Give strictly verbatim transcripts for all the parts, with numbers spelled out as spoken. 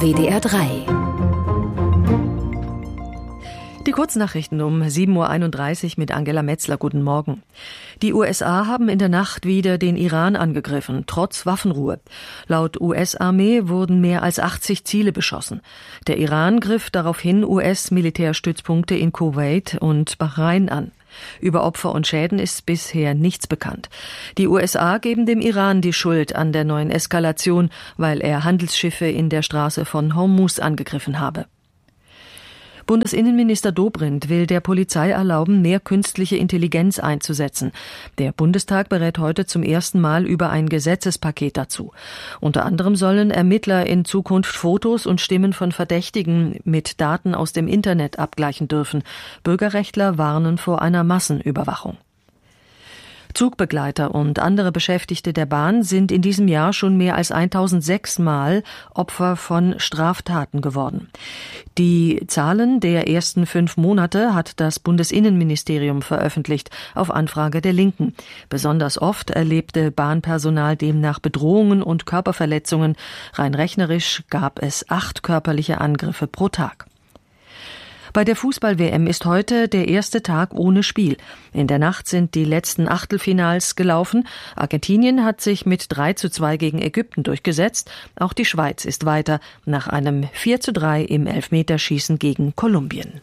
W D R drei. Die Kurznachrichten um sieben Uhr einunddreißig mit Angela Metzler. Guten Morgen. Die U S A haben in der Nacht wieder den Iran angegriffen, trotz Waffenruhe. Laut U S-Armee wurden mehr als achtzig Ziele beschossen. Der Iran griff daraufhin U S-Militärstützpunkte in Kuwait und Bahrain an. Über Opfer und Schäden ist bisher nichts bekannt. Die U S A geben dem Iran die Schuld an der neuen Eskalation, weil er Handelsschiffe in der Straße von Hormuz angegriffen habe. Bundesinnenminister Dobrindt will der Polizei erlauben, mehr künstliche Intelligenz einzusetzen. Der Bundestag berät heute zum ersten Mal über ein Gesetzespaket dazu. Unter anderem sollen Ermittler in Zukunft Fotos und Stimmen von Verdächtigen mit Daten aus dem Internet abgleichen dürfen. Bürgerrechtler warnen vor einer Massenüberwachung. Zugbegleiter und andere Beschäftigte der Bahn sind in diesem Jahr schon mehr als tausendsechs Mal Opfer von Straftaten geworden. Die Zahlen der ersten fünf Monate hat das Bundesinnenministerium veröffentlicht, auf Anfrage der Linken. Besonders oft erlebte Bahnpersonal demnach Bedrohungen und Körperverletzungen. Rein rechnerisch gab es acht körperliche Angriffe pro Tag. Bei der Fußball-W M ist heute der erste Tag ohne Spiel. In der Nacht sind die letzten Achtelfinals gelaufen. Argentinien hat sich mit drei zu zwei gegen Ägypten durchgesetzt. Auch die Schweiz ist weiter nach einem vier zu drei im Elfmeterschießen gegen Kolumbien.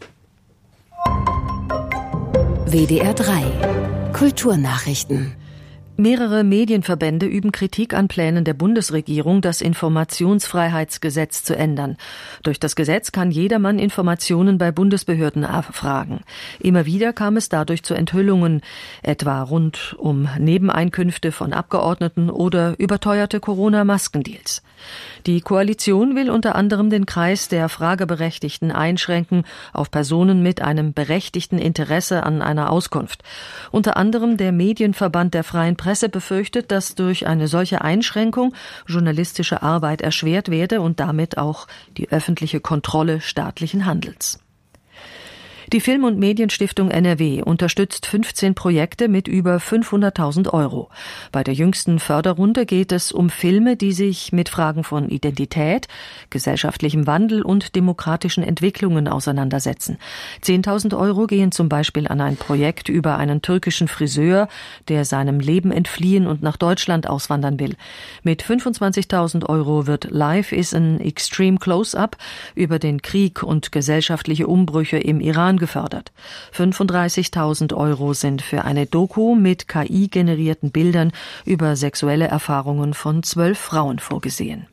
W D R drei. Kulturnachrichten. Mehrere Medienverbände üben Kritik an Plänen der Bundesregierung, das Informationsfreiheitsgesetz zu ändern. Durch das Gesetz kann jedermann Informationen bei Bundesbehörden erfragen. Immer wieder kam es dadurch zu Enthüllungen, etwa rund um Nebeneinkünfte von Abgeordneten oder überteuerte Corona-Maskendeals. Die Koalition will unter anderem den Kreis der Frageberechtigten einschränken auf Personen mit einem berechtigten Interesse an einer Auskunft. Unter anderem der Medienverband der Freien Presse befürchtet, dass durch eine solche Einschränkung journalistische Arbeit erschwert werde und damit auch die öffentliche Kontrolle staatlichen Handels. Die Film- und Medienstiftung N R W unterstützt fünfzehn Projekte mit über fünfhunderttausend Euro. Bei der jüngsten Förderrunde geht es um Filme, die sich mit Fragen von Identität, gesellschaftlichem Wandel und demokratischen Entwicklungen auseinandersetzen. zehntausend Euro gehen zum Beispiel an ein Projekt über einen türkischen Friseur, der seinem Leben entfliehen und nach Deutschland auswandern will. Mit fünfundzwanzigtausend Euro wird Life is an Extreme Close-Up über den Krieg und gesellschaftliche Umbrüche im Iran gefördert. fünfunddreißigtausend Euro sind für eine Doku mit K I-generierten Bildern über sexuelle Erfahrungen von zwölf Frauen vorgesehen.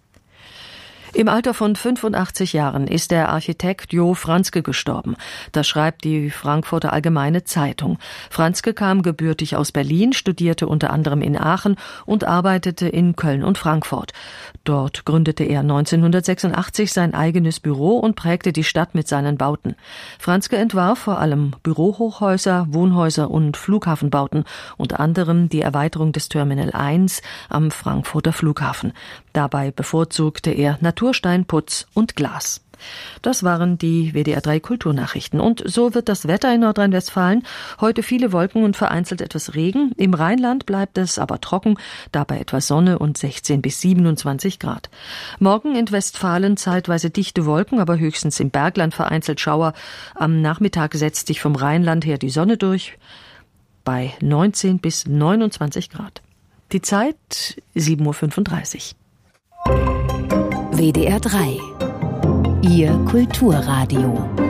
Im Alter von fünfundachtzig Jahren ist der Architekt Jo Franzke gestorben. Das schreibt die Frankfurter Allgemeine Zeitung. Franzke kam gebürtig aus Berlin, studierte unter anderem in Aachen und arbeitete in Köln und Frankfurt. Dort gründete er neunzehnhundertsechsundachtzig sein eigenes Büro und prägte die Stadt mit seinen Bauten. Franzke entwarf vor allem Bürohochhäuser, Wohnhäuser und Flughafenbauten, unter anderem die Erweiterung des Terminal eins am Frankfurter Flughafen. Dabei bevorzugte er Naturstein, Putz und Glas. Das waren die W D R drei Kulturnachrichten. Und so wird das Wetter in Nordrhein-Westfalen. Heute viele Wolken und vereinzelt etwas Regen. Im Rheinland bleibt es aber trocken, dabei etwas Sonne und sechzehn bis siebenundzwanzig Grad. Morgen in Westfalen zeitweise dichte Wolken, aber höchstens im Bergland vereinzelt Schauer. Am Nachmittag setzt sich vom Rheinland her die Sonne durch bei neunzehn bis neunundzwanzig Grad. Die Zeit sieben Uhr fünfunddreißig. W D R drei. Ihr Kulturradio.